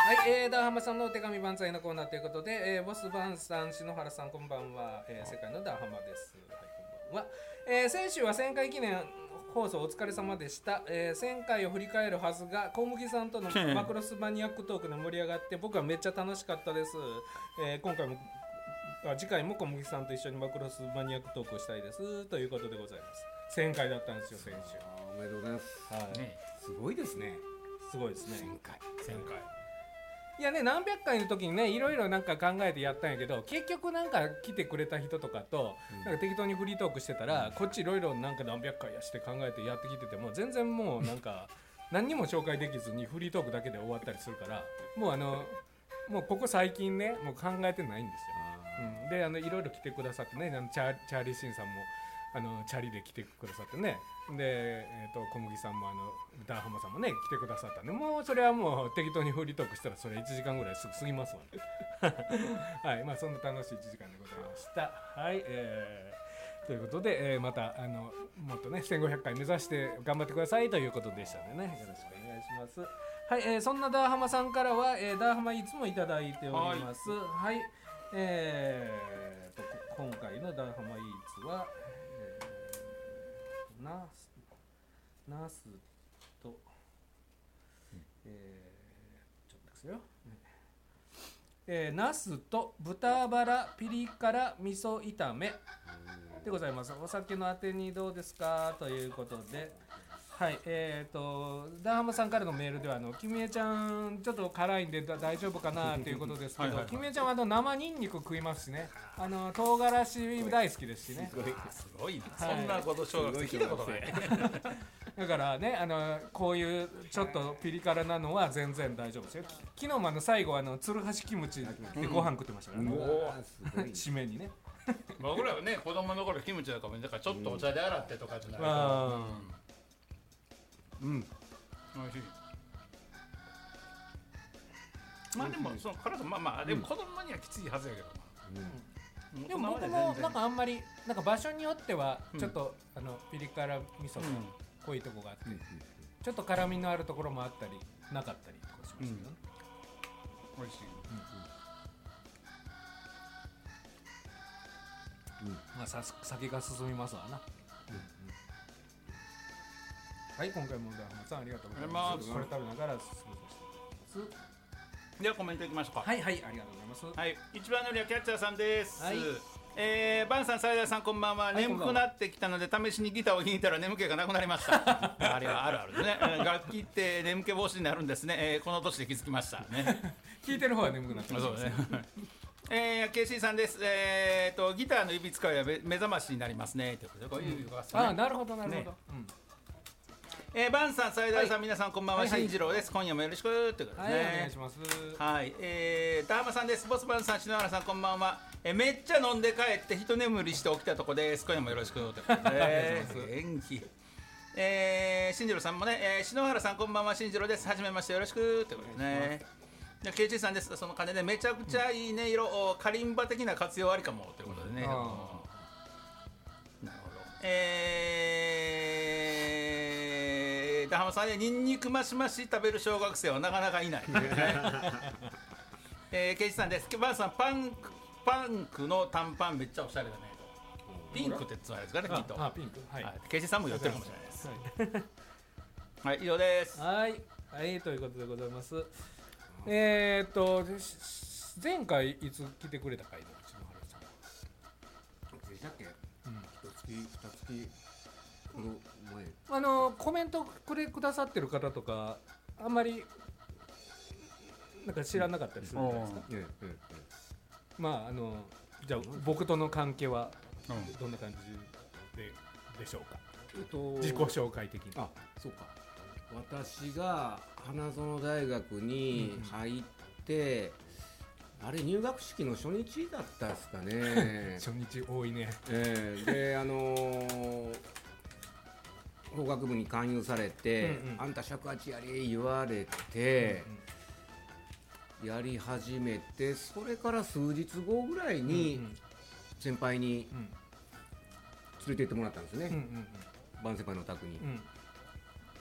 はい、ダーハマさんのお手紙万歳のコーナーということで、ボスバンさん、篠原さんこんばんは、世界のダーハマです。はい、こんばんは。先週は1000回記念放送お疲れ様でした。1000回を振り返るはずが小麦さんとのマクロスマニアックトークで盛り上がって僕はめっちゃ楽しかったです。今回も次回も小麦さんと一緒にマクロスマニアックトークをしたいですということでございます。1000回だったんですよ先週。 おめでとうございます。 はい、 ね、すごいですね。 すごいですね。 1000回。 いやね、何百回の時にねいろいろなんか考えてやったんやけど、結局なんか来てくれた人とかとなんか適当にフリートークしてたら、こっちいろいろなんか何百回やして考えてやってきてても全然もうなんか何にも紹介できずにフリートークだけで終わったりするから、もうもうここ最近ねもう考えてないんですよ。でいろいろ来てくださってね、チャーリーシンさんもチャリで来てくださってね、で、小麦さんもダーハマさんもね来てくださったんで、もうそれはもう適当にフリートークしたらそれ1時間ぐらいすぐ過ぎますわねはい、まあそんな楽しい1時間でございました。はい、ということで、またもっとね1500回目指して頑張ってくださいということでしたのでね、よろしくお願いします。はい、そんなダーハマさんからは、ダーハマいつもいただいております。はい、今回のダーハマイーツはナスと、ちょっとですよ、ナスと豚バラピリ辛味噌炒めでございます。お酒のあてにどうですかということで、はい、ダーハマさんからのメールではキミエちゃんちょっと辛いんで大丈夫かなということですけどキミエちゃんは生ニンニク食いますしね、唐辛子大好きですしね。 すごいな、はい、そんなこと小学生聞いたことないだからねこういうちょっとピリ辛なのは全然大丈夫ですよ。昨日も最後つるはしキムチでご飯食ってましたからね、締めにね僕らはね子供の頃キムチだからちょっとお茶で洗ってとかじゃないと、美味しい。まあでもその辛さまあでも子供にはきついはずやけどな。 でも僕もなんかあんまりなんか場所によってはちょっとピリ辛味噌が濃いとこがあって、ちょっと辛みのあるところもあったりなかったりとかしますけどね。 美味しい。 まあ酒が進みますわな。はい、今回もダーハマさんありがとうございます。これ食べながら進めさせていただきます。 ではコメントいきましょうか。 はいはい、ありがとうございます。 はい、一番乗りはキャッチャーさんです。 はい、 バンさん、サイダーさん、こんばんは。眠くなってきたので試しにギターを弾いたら眠気がなくなりましたあれはあるあるですね楽器って眠気防止になるんですね、この年で気づきましたね弾いてる方は眠くなってます。 そうねKC さんです。ギターの指使いは目覚ましになりますねということで、こういう動かすね。 なるほどなるほど、 バンさん、サイダーさん、皆さんこんばんは、進次郎です。今夜もよろしくということですね。 はい、お願いします。 はい、ダーマさんです。ボスバンさん、篠原さん、こんばんは。めっちゃ飲んで帰って一眠りして起きたとこです。今夜もよろしくということで元気。進次郎さんもね、篠原さんこんばんは、進次郎です。はじめましてよろしくということですね。じゃあ KG さんです。その金でめちゃくちゃいい音色、カリンバ的な活用ありかもということでね。なるほど。ダハマさんね、ニンニクマシマシ食べる小学生はなかなかいない。ケイジさんです。バンさん、パンクの短パンめっちゃおしゃれだねと。ピンクってつまりですかね、きっと。 ピンク。はい。 ケイジさんも寄ってるかもしれないです。はい、以上です。 はいということでございます。前回いつ来てくれたかいの篠原さん。 でしたっけ？1月2月この前。 コメントくださってる方とかあんまりなんか知らなかったりするじゃないですか。まあじゃあ僕との関係はどんな感じでしょうか。自己紹介的に。 そうか。私が花園大学に入って、あれ入学式の初日だったですかね初日多いね。 で法学部に勧誘されて、あんた尺八やり言われて、やり始めて、それから数日後ぐらいに先輩に連れて行ってもらったんですね、バン先輩のお宅に。